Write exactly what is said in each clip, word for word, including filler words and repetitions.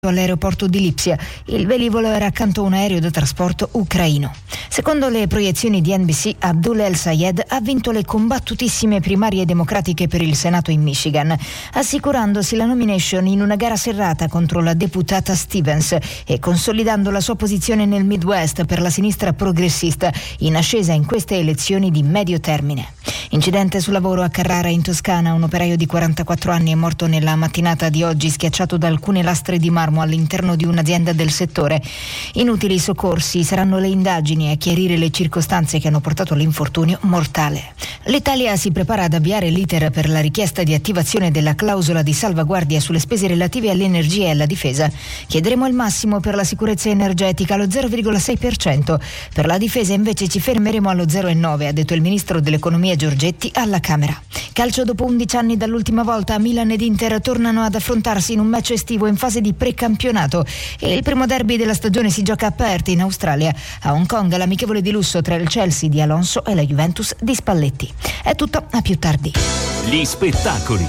all'aeroporto di Lipsia. Il velivolo era accanto a un aereo da trasporto ucraino. Secondo le proiezioni di N B C, Abdul El-Sayed ha vinto le combattutissime primarie democratiche per il Senato in Michigan, assicurandosi la nomination in una gara serrata contro la deputata Stevens e consolidando la sua posizione nel Midwest per la sinistra progressista, in ascesa in queste elezioni di medio termine. Incidente sul lavoro a Carrara in Toscana. Un operaio di quarantaquattro anni è morto nella mattinata di oggi schiacciato da alcune lastre di marmo all'interno di un'azienda del settore. Inutili soccorsi, saranno le indagini a chiarire le circostanze che hanno portato all'infortunio mortale. L'Italia si prepara ad avviare l'iter per la richiesta di attivazione della clausola di salvaguardia sulle spese relative all'energia e alla difesa. Chiederemo il massimo per la sicurezza energetica, lo zero virgola sei per cento. Per la difesa invece ci fermeremo allo zero virgola nove, ha detto il ministro dell'economia Giorgetti alla Camera. Calcio, dopo undici anni dall'ultima volta, Milan ed Inter tornano ad affrontarsi in un match estivo in fase di precampionato e il primo derby della stagione si gioca a Perth in Australia. A Hong Kong l'amichevole di lusso tra il Chelsea di Alonso e la Juventus di Spalletti. È tutto, a più tardi. Gli spettacoli.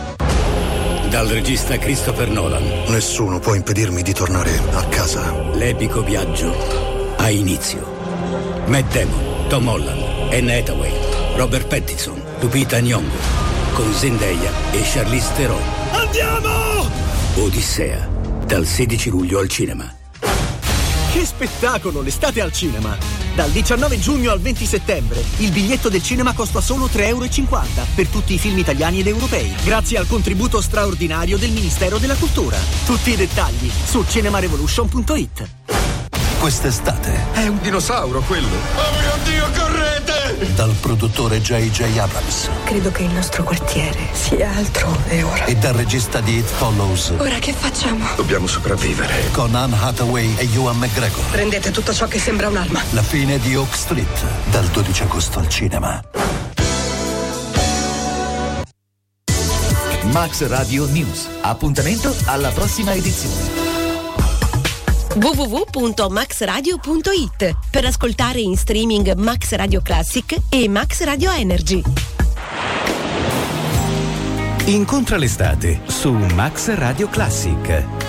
Dal regista Christopher Nolan. Nessuno può impedirmi di tornare a casa. L'epico viaggio ha inizio. Matt Damon, Tom Holland, Anne Hathaway, Robert Pattinson, Lupita Nyong'o, con Zendaya e Charlize Theron. Andiamo! Odissea, dal sedici luglio al cinema. Che spettacolo, l'estate al cinema! Dal diciannove giugno al venti settembre il biglietto del cinema costa solo tre e cinquanta euro per tutti i film italiani ed europei, grazie al contributo straordinario del Ministero della Cultura. Tutti i dettagli su cinemarevolution punto it. Quest'estate è un dinosauro quello. Oh mio Dio, correte! Dal produttore J J Abrams. Credo che il nostro quartiere sia altrove ora. E dal regista di It Follows. Ora che facciamo? Dobbiamo sopravvivere. Con Anne Hathaway e Ewan McGregor. Prendete tutto ciò che sembra un'arma. La fine di Oak Street, dal dodici agosto al cinema. Max Radio News. Appuntamento alla prossima edizione. w w w punto max radio punto it per ascoltare in streaming Max Radio Classic e Max Radio Energy. Incontra l'estate su Max Radio Classic.